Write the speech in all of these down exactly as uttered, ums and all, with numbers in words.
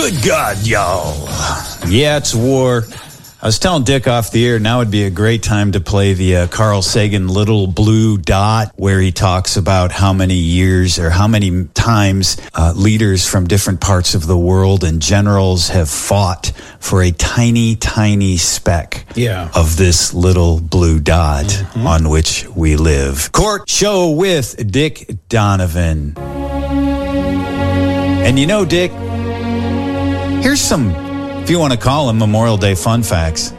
Good God, y'all. Yeah, it's war. I was telling Dick off the air, now would be a great time to play the uh, Carl Sagan Little Blue Dot, where he talks about how many years or how many times uh, leaders from different parts of the world and generals have fought for a tiny, tiny speck yeah. of this little blue dot mm-hmm. on which we live. Court Show with Dick Donovan. And you know, Dick, here's some, if you want to call them Memorial Day fun facts.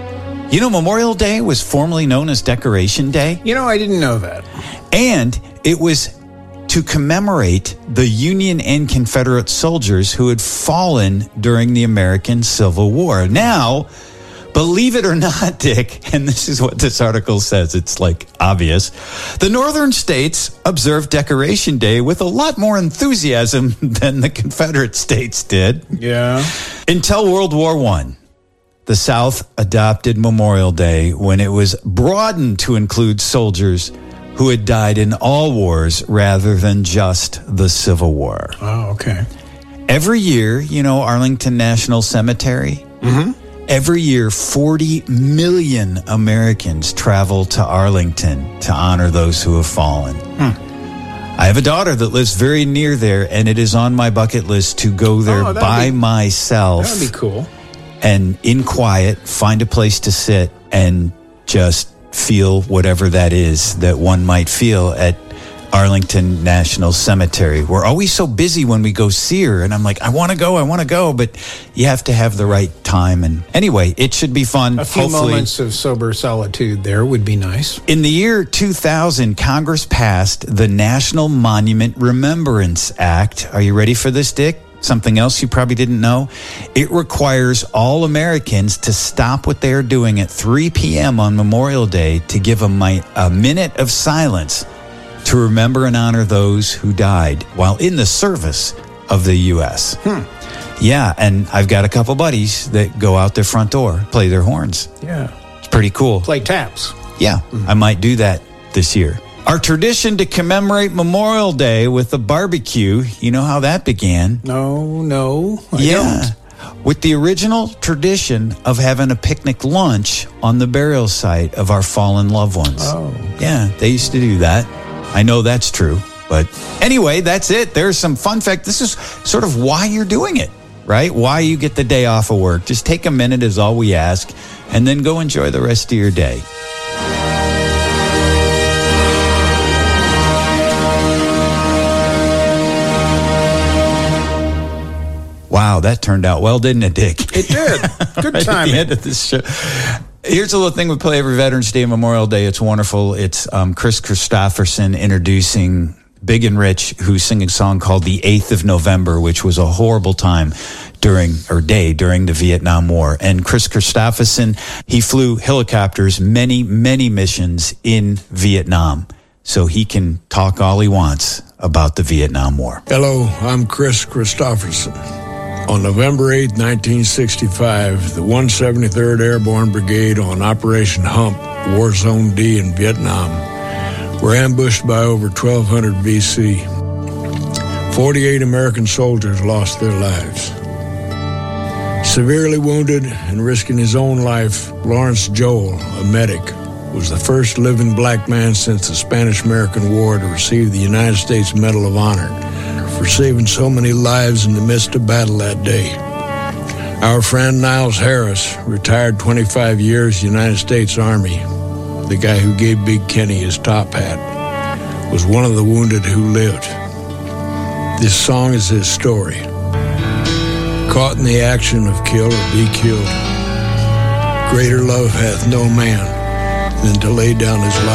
You know, Memorial Day was formerly known as Decoration Day. You know, I didn't know that. And it was to commemorate the Union and Confederate soldiers who had fallen during the American Civil War. Now, believe it or not, Dick, and this is what this article says, it's like obvious, the northern states observed Decoration Day with a lot more enthusiasm than the Confederate states did. Yeah. Until World War One, the South adopted Memorial Day when it was broadened to include soldiers who had died in all wars rather than just the Civil War. Oh, okay. Every year, you know, Arlington National Cemetery? Mm-hmm. Every year, forty million Americans travel to Arlington to honor those who have fallen. Hmm. I have a daughter that lives very near there, and it is on my bucket list to go there oh, by be, myself. That would be cool. And in quiet, find a place to sit and just feel whatever that is that one might feel at Arlington National Cemetery. We're always so busy when we go see her, and I'm like, I want to go, I want to go, but you have to have the right time. And anyway, it should be fun. A few Hopefully, moments of sober solitude there would be nice. in the year two thousand, Congress passed the National Monument Remembrance Act. Are you ready for this, Dick? Something else you probably didn't know. It requires all Americans to stop what they are doing at three p.m. on Memorial Day to give a, mi- a minute of silence to remember and honor those who died while in the service of the U S Hmm. Yeah, and I've got a couple buddies that go out their front door, play their horns. Yeah. It's pretty cool. Play taps. Yeah, mm-hmm. I might do that this year. Our tradition to commemorate Memorial Day with a barbecue, you know how that began? No, no, I yeah. don't. With the original tradition of having a picnic lunch on the burial site of our fallen loved ones. Oh. Yeah, they used to do that. I know that's true. But anyway, that's it. There's some fun fact. This is sort of why you're doing it, right? Why you get the day off of work. Just take a minute is all we ask, and then go enjoy the rest of your day. Wow, that turned out well, didn't it, Dick? It did. Good Right timing. at the end of this show. Here's a little thing we play every Veterans Day and Memorial Day. It's wonderful. It's um, Chris Christopherson introducing Big and Rich, who's singing a song called The eighth of November, which was a horrible time during, or day during the Vietnam War. And Chris Christopherson, he flew helicopters, many, many missions in Vietnam. So he can talk all he wants about the Vietnam War. Hello, I'm Chris Christopherson. On November eighth, nineteen sixty-five, the one hundred seventy-third Airborne Brigade on Operation Hump, War Zone D in Vietnam, were ambushed by over twelve hundred V C. forty-eight American soldiers lost their lives. Severely wounded and risking his own life, Lawrence Joel, a medic, was the first living black man since the Spanish-American War to receive the United States Medal of Honor for saving so many lives in the midst of battle that day. Our friend Niles Harris, retired twenty-five years United States Army, the guy who gave Big Kenny his top hat, was one of the wounded who lived. This song is his story. Caught in the action of kill or be killed, greater love hath no man than to lay down his life